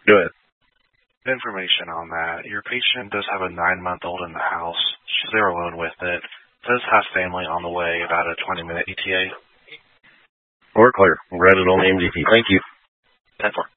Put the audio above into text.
Go ahead. Information on that. Your patient does have a 9-month-old in the house. She's there alone with it. Does have family on the way, about a 20-minute ETA. We're clear. We'll write it on the MDT. Thank you. 10-4.